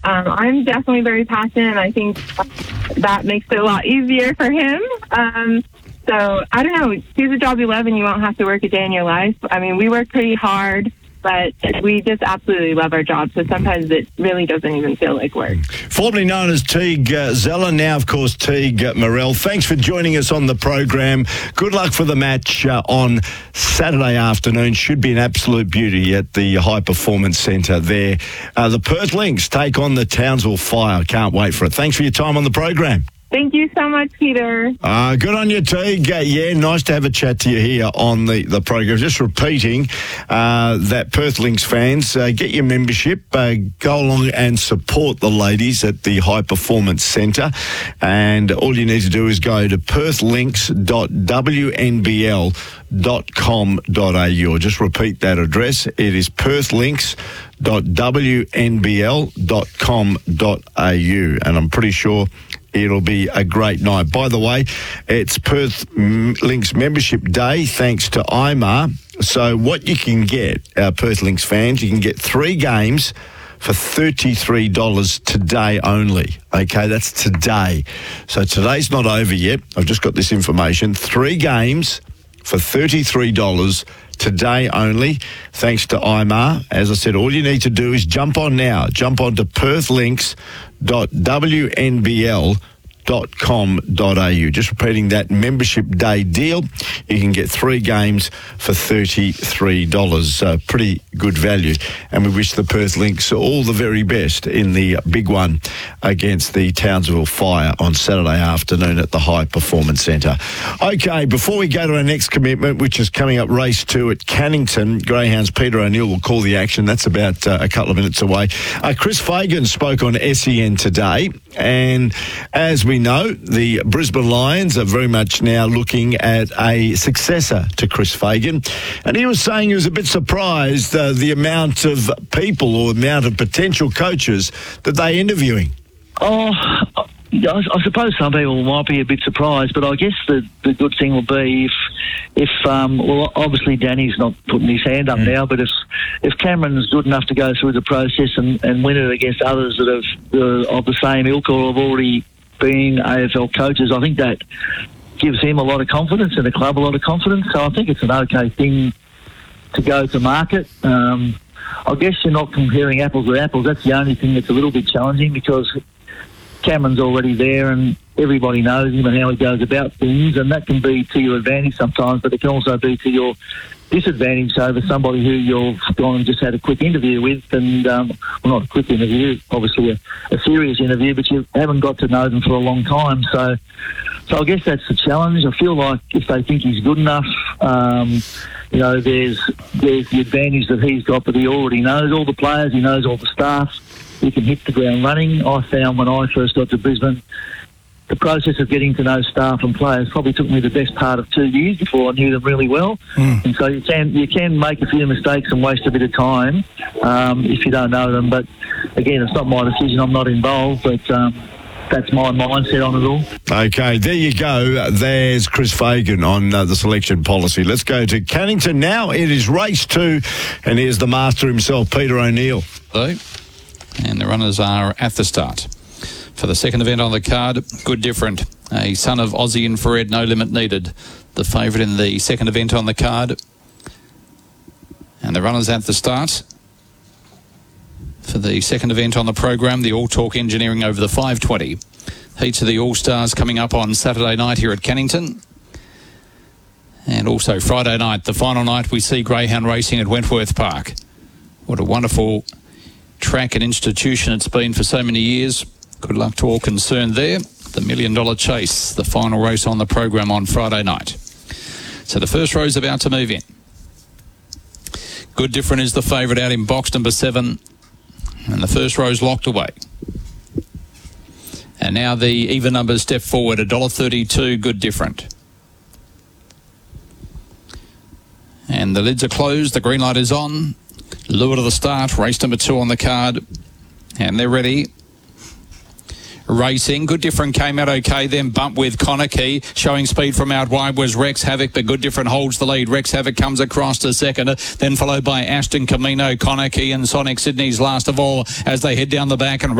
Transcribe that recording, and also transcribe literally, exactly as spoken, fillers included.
um, I'm definitely very passionate, and I think that makes it a lot easier for him. Um, so, I don't know, choose a job you love and you won't have to work a day in your life. I mean, we work pretty hard, but we just absolutely love our job, so sometimes it really doesn't even feel like work. Formerly known as Teague uh, Zeller, now, of course, Teague uh, Morrell. Thanks for joining us on the program. Good luck for the match uh, on Saturday afternoon. Should be an absolute beauty at the High Performance Centre there. Uh, the Perth Lynx take on the Townsville Fire. Can't wait for it. Thanks for your time on the program. Thank you so much, Peter. Uh, good on you, Teague. Uh, yeah, nice to have a chat to you here on the, the program. Just repeating uh, that Perth Lynx fans, uh, get your membership, uh, go along and support the ladies at the High Performance Centre. And all you need to do is go to perth lynx dot w n b l dot com dot a u. Just repeat that address. It is perth lynx dot w n b l dot com dot a u. And I'm pretty sure it'll be a great night. By the way, it's Perth Lynx Membership Day, thanks to I M A R. So what you can get, our Perth Lynx fans, you can get three games for thirty-three dollars today only. Okay, that's today. So today's not over yet. I've just got this information. Three games for thirty-three dollars today only, thanks to I M A R. As I said, all you need to do is jump on now. Jump on to perth lynx dot w n b l dot com dot a u. Just repeating that membership day deal. You can get three games for thirty-three dollars. Uh, pretty good value. And we wish the Perth Lynx all the very best in the big one against the Townsville Fire on Saturday afternoon at the High Performance Centre. Okay, before we go to our next commitment, which is coming up race two at Cannington, Greyhounds Peter O'Neill will call the action. That's about uh, a couple of minutes away. Uh, Chris Fagan spoke on S E N today, and as we know, the Brisbane Lions are very much now looking at a successor to Chris Fagan. And he was saying he was a bit surprised uh, the amount of people or amount of potential coaches that they're interviewing. Oh, I, I suppose some people might be a bit surprised, but I guess the, the good thing will be if, if um, well, obviously Danny's not putting his hand up mm. now, but if if Cameron's good enough to go through the process and, and win it against others that have uh, of the same ilk or have already been A F L coaches, I think that gives him a lot of confidence and the club a lot of confidence. So I think it's an okay thing to go to market. Um, I guess you're not comparing apples with apples. That's the only thing that's a little bit challenging because Cameron's already there and everybody knows him and how he goes about things, and that can be to your advantage sometimes, but it can also be to your disadvantage over somebody who you've gone and just had a quick interview with, and um, well, not a quick interview, obviously a, a serious interview, but you haven't got to know them for a long time. So, so I guess that's the challenge. I feel like if they think he's good enough, um, you know, there's there's the advantage that he's got, but he already knows all the players, he knows all the staff. He can hit the ground running. I found when I first got to Brisbane, the process of getting to know staff and players probably took me the best part of two years before I knew them really well. Mm. And so you can you can make a few mistakes and waste a bit of time um, if you don't know them. But again, it's not my decision. I'm not involved, but um, that's my mindset on it all. Okay, there you go. There's Chris Fagan on uh, the selection policy. Let's go to Cannington now. It is race two, and here's the master himself, Peter O'Neill. Hello. And the runners are at the start. For the second event on the card, Good Different, a son of Aussie Infrared, No Limit Needed, the favourite in the second event on the card. And the runners at the start. For the second event on the program, the All Talk Engineering over the five twenty. Heats of the All-Stars coming up on Saturday night here at Cannington. And also Friday night, the final night, we see Greyhound racing at Wentworth Park. What a wonderful track and institution it's been for so many years. Good luck to all concerned there. The Million Dollar Chase, the final race on the program on Friday night. So the first row's about to move in. Good Different is the favourite out in box number seven. And the first row's locked away. And now the even numbers step forward. one dollar thirty-two, Good Different. And the lids are closed. The green light is on. Lure to the start. Race number two on the card. And they're ready. Racing. Good Different came out okay, then bumped with Konecki. Showing speed from out wide was Rex Havoc, but Good Different holds the lead. Rex Havoc comes across to second, then followed by Ashton Camino, Konecki and Sonic Sydney's last of all as they head down the back. And